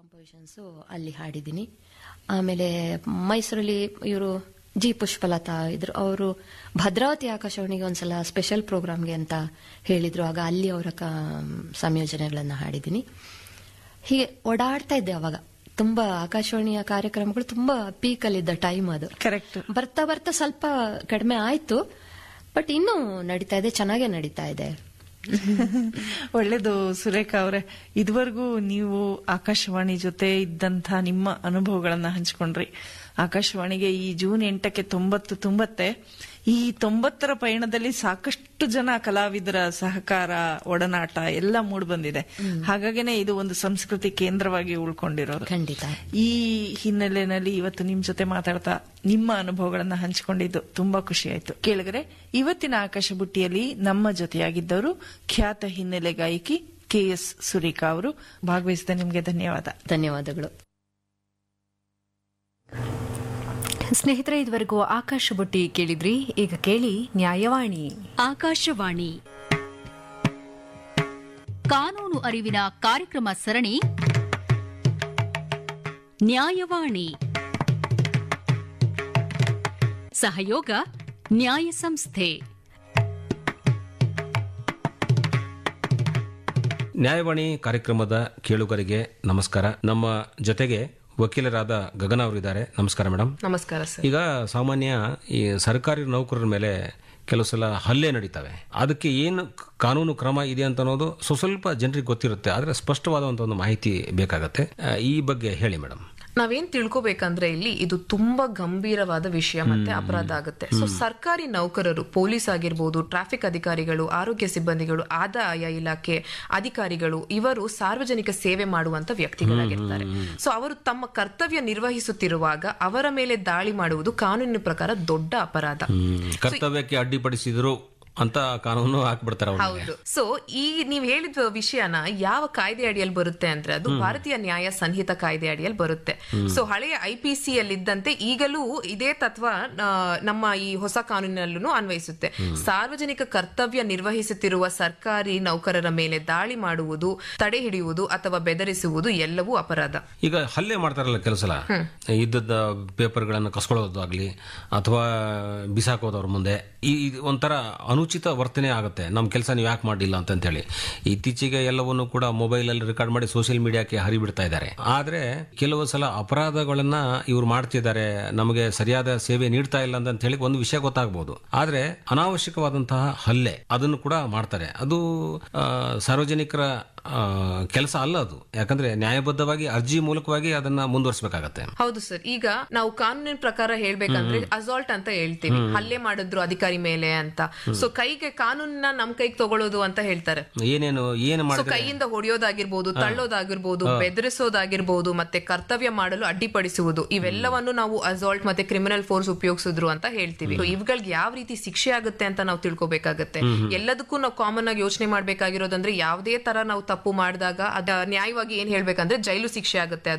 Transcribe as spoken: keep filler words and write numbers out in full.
Compositions ಅಲ್ಲಿ ಹಾಡಿದ್ದೀನಿ. ಆಮೇಲೆ ಮೈಸೂರಲ್ಲಿ ಇವರು ಜಿ ಪುಷ್ಪಲತಾ ಇದ್ರು, ಅವರು ಭದ್ರಾವತಿ ಆಕಾಶವಾಣಿಗೆ ಒಂದ್ಸಲ ಸ್ಪೆಷಲ್ ಪ್ರೋಗ್ರಾಮ್ಗೆ ಅಂತ ಹೇಳಿದ್ರು, ಆಗ ಅಲ್ಲಿ ಅವರ ಸಂಯೋಜನೆಗಳನ್ನು ಹಾಡಿದ್ದೀನಿ. ಹೀಗೆ ಓಡಾಡ್ತಾ ಇದ್ದೆ ಅವಾಗ. ತುಂಬಾ ಆಕಾಶವಾಣಿಯ ಕಾರ್ಯಕ್ರಮಗಳು ತುಂಬಾ ಪೀಕಲ್ಲಿದ್ದ ಟೈಮ್ ಅದು. ಕರೆಕ್ಟ್. ಬರ್ತಾ ಬರ್ತಾ ಸ್ವಲ್ಪ ಕಡಿಮೆ ಆಯ್ತು, ಬಟ್ ಇನ್ನೂ ನಡೀತಾ ಇದೆ, ಚೆನ್ನಾಗೇ ನಡೀತಾ ಇದೆ. ಒಳ್ಳೇದು ಸುರೇಖಾ ಅವರೇ. ಇದುವರೆಗೂ ನೀವು ಆಕಾಶವಾಣಿ ಜೊತೆ ಇದ್ದಂತ ನಿಮ್ಮ ಅನುಭವಗಳನ್ನ ಹಂಚ್ಕೊಂಡ್ರಿ. ಆಕಾಶವಾಣಿಗೆ ಈ ಜೂನ್ ಎಂಟಕ್ಕೆ ತೊಂಬತ್ತು ತುಂಬತ್ತೆ. ಈ ತೊಂಬತ್ತರ ಪಯಣದಲ್ಲಿ ಸಾಕಷ್ಟು ಜನ ಕಲಾವಿದರ ಸಹಕಾರ, ಒಡನಾಟ ಎಲ್ಲ ಮೂಡ್ ಬಂದಿದೆ. ಹಾಗಾಗಿನೇ ಇದು ಒಂದು ಸಂಸ್ಕೃತಿ ಕೇಂದ್ರವಾಗಿ ಉಳ್ಕೊಂಡಿರೋದು. ಖಂಡಿತ. ಈ ಹಿನ್ನೆಲೆಯಲ್ಲಿ ಇವತ್ತು ನಿಮ್ ಜೊತೆ ಮಾತಾಡ್ತಾ ನಿಮ್ಮ ಅನುಭವಗಳನ್ನ ಹಂಚಿಕೊಂಡಿದ್ದು ತುಂಬಾ ಖುಷಿ ಆಯ್ತು. ಕೇಳಿದ್ರೆ ಇವತ್ತಿನ ಆಕಾಶ ಬುಟ್ಟಿಯಲ್ಲಿ ನಮ್ಮ ಜೊತೆಯಾಗಿದ್ದವರು ಖ್ಯಾತ ಹಿನ್ನೆಲೆ ಗಾಯಕಿ ಕೆ ಎಸ್ ಸುರೇಖಾ ಅವರು. ಭಾಗವಹಿಸಿದ ನಿಮ್ಗೆ ಧನ್ಯವಾದ. ಧನ್ಯವಾದಗಳು. ಸ್ನೇಹಿತರೆ, ಇದುವರೆಗೂ ಆಕಾಶ ಬುಟ್ಟಿ ಕೇಳಿದ್ರಿ. ಈಗ ಕೇಳಿ ನ್ಯಾಯವಾಣಿ. ಆಕಾಶವಾಣಿ ಕಾನೂನು ಅರಿವಿನ ಕಾರ್ಯಕ್ರಮ ಸರಣಿ ನ್ಯಾಯವಾಣಿ. ಸಹಯೋಗ ನ್ಯಾಯ ಸಂಸ್ಥೆ. ನ್ಯಾಯವಾಣಿ ಕಾರ್ಯಕ್ರಮದ ಕೇಳುಗರಿಗೆ ನಮಸ್ಕಾರ. ನಮ್ಮ ಜೊತೆಗೆ ವಕೀಲರಾದ ಗಗನ ಅವರಿದ್ದಾರೆ. ನಮಸ್ಕಾರ ಮೇಡಮ್. ನಮಸ್ಕಾರ ಸರ್. ಈಗ ಸಾಮಾನ್ಯ ಈ ಸರ್ಕಾರಿ ನೌಕರರ ಮೇಲೆ ಕೆಲವು ಸಲ ಹಲ್ಲೆ ನಡೀತವೆ. ಅದಕ್ಕೆ ಏನು ಕಾನೂನು ಕ್ರಮ ಇದೆ ಅಂತ ಅನ್ನೋದು ಸ್ವಲ್ಪ ಜನರಿಗೆ ಗೊತ್ತಿರುತ್ತೆ, ಆದರೆ ಸ್ಪಷ್ಟವಾದಂತ ಒಂದು ಮಾಹಿತಿ ಬೇಕಾಗತ್ತೆ. ಈ ಬಗ್ಗೆ ಹೇಳಿ ಮೇಡಮ್. ನಾವೇನ್ ತಿಳ್ಕೊಬೇಕಂದ್ರೆ ಇಲ್ಲಿ ಇದು ತುಂಬಾ ಗಂಭೀರವಾದ ವಿಷಯ ಮತ್ತೆ ಅಪರಾಧ ಆಗುತ್ತೆ. ಸೊ ಸರ್ಕಾರಿ ನೌಕರರು, ಪೊಲೀಸ್ ಆಗಿರ್ಬೋದು, ಟ್ರಾಫಿಕ್ ಅಧಿಕಾರಿಗಳು, ಆರೋಗ್ಯ ಸಿಬ್ಬಂದಿಗಳು, ಆದಾಯ ಇಲಾಖೆ ಅಧಿಕಾರಿಗಳು, ಇವರು ಸಾರ್ವಜನಿಕ ಸೇವೆ ಮಾಡುವಂತ ವ್ಯಕ್ತಿಗಳಾಗಿರ್ತಾರೆ. ಸೊ ಅವರು ತಮ್ಮ ಕರ್ತವ್ಯ ನಿರ್ವಹಿಸುತ್ತಿರುವಾಗ ಅವರ ಮೇಲೆ ದಾಳಿ ಮಾಡುವುದು ಕಾನೂನಿನ ಪ್ರಕಾರ ದೊಡ್ಡ ಅಪರಾಧ. ಕರ್ತವ್ಯಕ್ಕೆ ಅಡ್ಡಿಪಡಿಸಿದ್ರು ಅಂತ ಕಾನೂನು ಹಾಕ್ಬಿಡ್ತಾರೆ. ಹೌದು. ಸೊ ಈ ನೀವ್ ಹೇಳಿದ ವಿಷಯನ ಯಾವ ಕಾಯ್ದೆ ಅಡಿಯಲ್ಲಿ ಬರುತ್ತೆ ಅಂದ್ರೆ ಅದು ಭಾರತೀಯ ನ್ಯಾಯ ಸಂಹಿತ ಕಾಯ್ದೆ ಅಡಿಯಲ್ಲಿ ಬರುತ್ತೆ. ಸೊ ಹಳೆಯ ಐ ಪಿ ಸಿ ಯಲ್ಲಿದ್ದಂತೆ ಈಗಲೂ ಇದೇ ತತ್ವ ನಮ್ಮ ಈ ಹೊಸ ಕಾನೂನಿನಲ್ಲೂ ಅನ್ವಯಿಸುತ್ತೆ. ಸಾರ್ವಜನಿಕ ಕರ್ತವ್ಯ ನಿರ್ವಹಿಸುತ್ತಿರುವ ಸರ್ಕಾರಿ ನೌಕರರ ಮೇಲೆ ದಾಳಿ ಮಾಡುವುದು, ತಡೆ ಹಿಡಿಯುವುದು ಅಥವಾ ಬೆದರಿಸುವುದು ಎಲ್ಲವೂ ಅಪರಾಧ. ಈಗ ಹಲ್ಲೆ ಮಾಡ್ತಾರಲ್ಲ ಕೆಲವು ಸಲ, ಇದ್ದದ ಪೇಪರ್ಗಳನ್ನು ಕಸ್ಕೊಳ್ಳೋದಾಗ್ಲಿ ಅಥವಾ ಬಿಸಾಕೋದವ್ರ ಮುಂದೆ, ಈ ಒಂಥರ ಅನುಚಿತ ವರ್ತನೆ ಆಗುತ್ತೆ. ನಮ್ಮ ಕೆಲಸ ನೀವು ಯಾಕೆ ಮಾಡಿಲ್ಲ ಅಂತ ಹೇಳಿ ಇತ್ತೀಚೆಗೆ ಎಲ್ಲವನ್ನು ಕೂಡ ಮೊಬೈಲ್ ಅಲ್ಲಿ ರೆಕಾರ್ಡ್ ಮಾಡಿ ಸೋಷಿಯಲ್ ಮೀಡಿಯಾಕ್ಕೆ ಹರಿಬಿಡ್ತಾ ಇದ್ದಾರೆ. ಆದ್ರೆ ಕೆಲವು ಸಲ ಅಪರಾಧಗಳನ್ನ ಇವ್ರು ಮಾಡ್ತಿದ್ದಾರೆ, ನಮಗೆ ಸರಿಯಾದ ಸೇವೆ ನೀಡ್ತಾ ಇಲ್ಲ ಅಂತ ಹೇಳಿ ಒಂದು ವಿಷಯ ಗೊತ್ತಾಗಬಹುದು. ಆದ್ರೆ ಅನಾವಶ್ಯಕವಾದಂತಹ ಹಲ್ಲೆ ಅದನ್ನು ಕೂಡ ಮಾಡ್ತಾರೆ. ಅದು ಸಾರ್ವಜನಿಕರ ಕೆಲಸ ಅಲ್ಲ ಅದು. ಯಾಕಂದ್ರೆ ನ್ಯಾಯಬದ್ಧವಾಗಿ ಅರ್ಜಿ ಮೂಲಕವಾಗಿ ಅದನ್ನ ಮುಂದುವರಿಸಬೇಕಾಗತ್ತೆ. ಹೌದು ಸರ್. ಈಗ ನಾವು ಕಾನೂನಿನ ಪ್ರಕಾರ ಹೇಳ್ಬೇಕಂದ್ರೆ ಅಸಾಲ್ಟ್ ಅಂತ ಹೇಳ್ತೀವಿ, ಹಲ್ಲೆ ಮಾಡಿದ್ರು ಅಧಿಕಾರಿ ಮೇಲೆ ಅಂತ. ಸೊ ಕೈಗೆ ಕಾನೂನಿನ ನಮ್ ಕೈಗೆ ತಗೊಳ್ಳೋದು ಅಂತ ಹೇಳ್ತಾರೆ. ಏನೇನು ಏನು ಮಾಡಿ ಕೈಯಿಂದ ಹೊಡೆಯೋದಾಗಿರ್ಬೋದು, ತಳ್ಳೋದಾಗಿರ್ಬೋದು, ಬೆದರಿಸೋದಾಗಿರ್ಬೋದು, ಮತ್ತೆ ಕರ್ತವ್ಯ ಮಾಡಲು ಅಡ್ಡಿಪಡಿಸುವುದು, ಇವೆಲ್ಲವನ್ನು ನಾವು ಅಸಾಲ್ಟ್ ಮತ್ತೆ ಕ್ರಿಮಿನಲ್ ಫೋರ್ಸ್ ಉಪಯೋಗಿಸಿದ್ರು ಅಂತ ಹೇಳ್ತೀವಿ. ಇವುಗಳಿಗೆ ಯಾವ ರೀತಿ ಶಿಕ್ಷೆ ಆಗುತ್ತೆ ಅಂತ ನಾವು ತಿಳ್ಕೊಬೇಕಾಗತ್ತೆ. ಎಲ್ಲದಕ್ಕೂ ನಾವು ಕಾಮನ್ ಆಗಿ ಯೋಚನೆ ಮಾಡ್ಬೇಕಾಗಿರೋದಂದ್ರೆ ಯಾವುದೇ ತರ ನಾವು ತಪ್ಪು ಮಾಡಿದಾಗ ಅದ ನ್ಯಾಯವಾಗಿ ಏನ್ ಹೇಳ್ಬೇಕಂದ್ರೆ ಜೈಲು ಶಿಕ್ಷೆ ಆಗುತ್ತೆ.